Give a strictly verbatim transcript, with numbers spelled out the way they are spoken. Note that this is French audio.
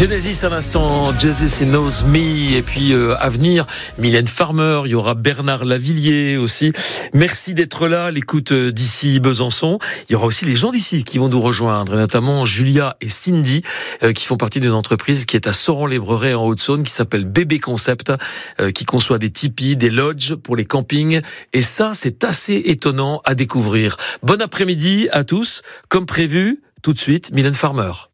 Genesis à l'instant, Jesus Knows Me, et puis euh, à venir, Mylène Farmer, il y aura Bernard Lavillier aussi. Merci d'être là, l'écoute d'ici Besançon. Il y aura aussi les gens d'ici qui vont nous rejoindre, notamment Julia et Cindy, euh, qui font partie d'une entreprise qui est à Sauran-les-Brerets en Haute-Saône, qui s'appelle Bébé Concept, euh, qui conçoit des tipis, des lodges pour les campings. Et ça, c'est assez étonnant à découvrir. Bon après-midi à tous. Comme prévu, tout de suite, Mylène Farmer.